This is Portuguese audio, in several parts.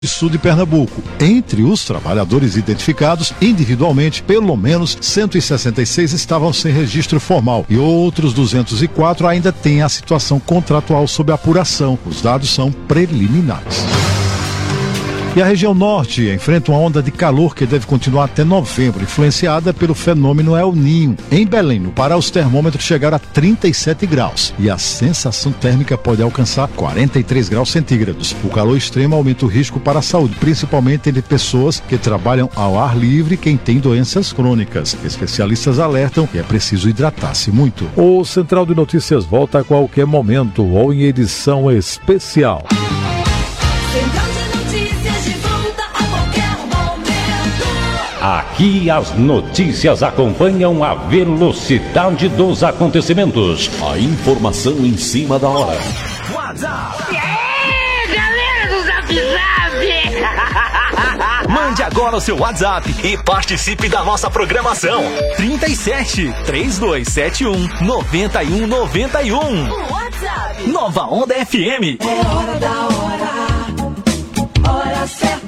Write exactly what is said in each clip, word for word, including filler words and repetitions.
Sul de Pernambuco. Entre os trabalhadores identificados individualmente, pelo menos cento e sessenta e seis estavam sem registro formal e outros duzentos e quatro ainda têm a situação contratual sob apuração. Os dados são preliminares. E a região norte enfrenta uma onda de calor que deve continuar até novembro, influenciada pelo fenômeno El Ninho. Em Belém, no Pará, os termômetros chegaram a trinta e sete graus e a sensação térmica pode alcançar quarenta e três graus centígrados. O calor extremo aumenta o risco para a saúde, principalmente entre pessoas que trabalham ao ar livre e quem tem doenças crônicas. Especialistas alertam que é preciso hidratar-se muito. O Central de Notícias volta a qualquer momento ou em edição especial. Aqui as notícias acompanham a velocidade dos acontecimentos. A informação em cima da hora. WhatsApp! E aí, galera do Zap Zap! Mande agora o seu WhatsApp e participe da nossa programação. trinta e sete, trinta e dois setenta e um, noventa e um noventa e um. WhatsApp. Nova Onda F M. É hora da hora. Hora certa.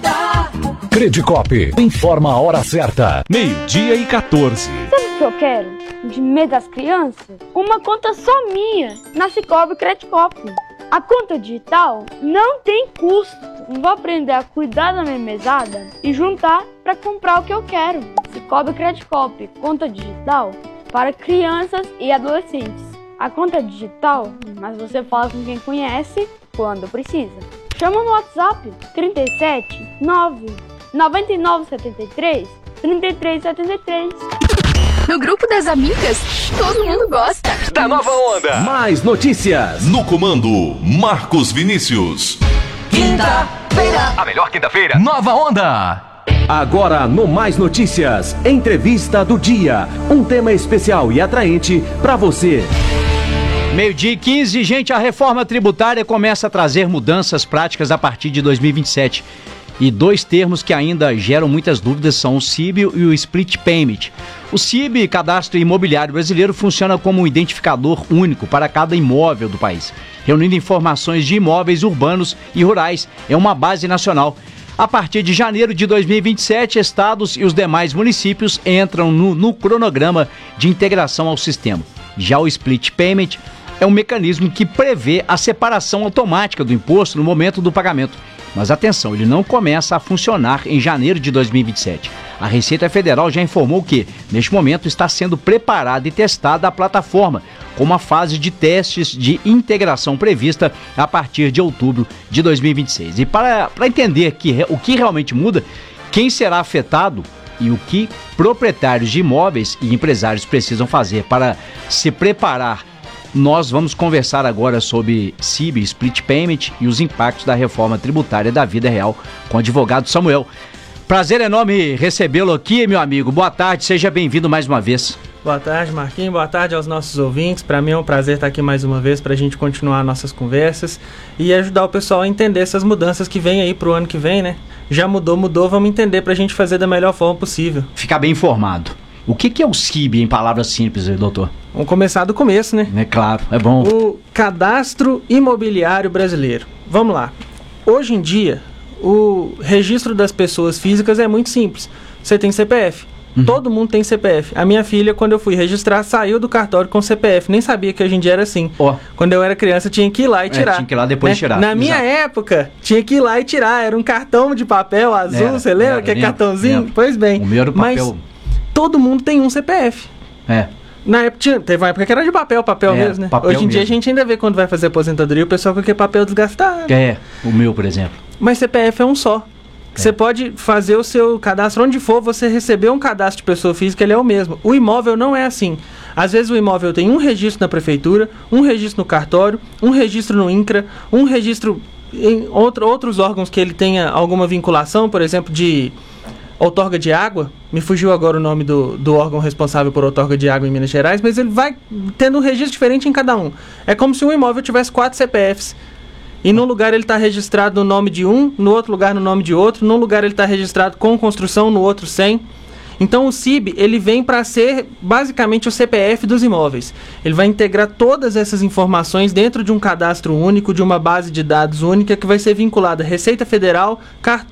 Credicop informa a hora certa. Meio-dia e quatorze. Sabe o que eu quero? De medo das crianças? Uma conta só minha na Cicobi Credicop. A conta digital não tem custo. Vou aprender a cuidar da minha mesada e juntar para comprar o que eu quero. Cicobi Credicop, conta digital para crianças e adolescentes. A conta digital, mas você fala com quem conhece quando precisa. Chama no WhatsApp trinta e sete, nove, noventa e nove, setenta e três, trinta e três setenta e três. No grupo das amigas, todo mundo gosta da Nova Onda. Mais notícias. No comando, Marcos Vinícius. Quinta-feira. A melhor quinta-feira. Nova Onda. Agora no Mais Notícias, entrevista do dia. Um tema especial e atraente para você. Meio-dia e quinze, gente, a reforma tributária começa a trazer mudanças práticas a partir de dois mil e vinte e sete. E dois termos que ainda geram muitas dúvidas são o C I B e o Split Payment. O C I B, Cadastro Imobiliário Brasileiro, funciona como um identificador único para cada imóvel do país, reunindo informações de imóveis urbanos e rurais em uma base nacional. A partir de janeiro de dois mil e vinte e sete, estados e os demais municípios entram no, no cronograma de integração ao sistema. Já o Split Payment é um mecanismo que prevê a separação automática do imposto no momento do pagamento. Mas atenção, ele não começa a funcionar em janeiro de dois mil e vinte e sete. A Receita Federal já informou que, neste momento, está sendo preparada e testada a plataforma, com uma fase de testes de integração prevista a partir de outubro de dois mil e vinte e seis. E para, para entender que, o que realmente muda, quem será afetado e o que proprietários de imóveis e empresários precisam fazer para se preparar, nós vamos conversar agora sobre C I B, Split Payment e os impactos da reforma tributária da vida real com o advogado Samuel. Prazer enorme recebê-lo aqui, meu amigo. Boa tarde, seja bem-vindo mais uma vez. Boa tarde, Marquinhos. Boa tarde aos nossos ouvintes. Para mim é um prazer estar aqui mais uma vez para a gente continuar nossas conversas e ajudar o pessoal a entender essas mudanças que vem aí para o ano que vem, né? Já mudou, mudou, vamos entender para a gente fazer da melhor forma possível. Ficar bem informado. O que, que é o C I B em palavras simples, doutor? Vamos começar do começo, né? É claro, é bom. O Cadastro Imobiliário Brasileiro. Vamos lá. Hoje em dia, o registro das pessoas físicas é muito simples. Você tem C P F. Uhum. Todo mundo tem C P F. A minha filha, quando eu fui registrar, saiu do cartório com C P F. Nem sabia que hoje em dia era assim. Oh. Quando eu era criança, tinha que ir lá e tirar. É, tinha que ir lá depois né? de tirar. Na minha Exato. época, tinha que ir lá e tirar. Era um cartão de papel azul, era, você lembra? Era, que é lembro, cartãozinho? Lembro. Pois bem. O meu era o papel. Mas todo mundo tem um C P F. É. Na época, tinha, teve uma época que era de papel, papel é, mesmo, né? Papel Hoje em dia mesmo. A gente ainda vê quando vai fazer aposentadoria o pessoal com aquele papel desgastado. É, o meu, por exemplo. Mas C P F é um só. É. Você pode fazer o seu cadastro onde for, você receber um cadastro de pessoa física, ele é o mesmo. O imóvel não é assim. Às vezes o imóvel tem um registro na prefeitura, um registro no cartório, um registro no INCRA, um registro em outro, outros órgãos que ele tenha alguma vinculação, por exemplo, de outorga de água. Me fugiu agora o nome do, do órgão responsável por outorga de água em Minas Gerais, mas ele vai tendo um registro diferente em cada um. É como se um imóvel tivesse quatro C P Fs. E num lugar ele está registrado no nome de um, no outro lugar no nome de outro, num lugar ele está registrado com construção, no outro sem. Então o C I B, ele vem para ser basicamente o C P F dos imóveis. Ele vai integrar todas essas informações dentro de um cadastro único, de uma base de dados única que vai ser vinculada à Receita Federal, cartório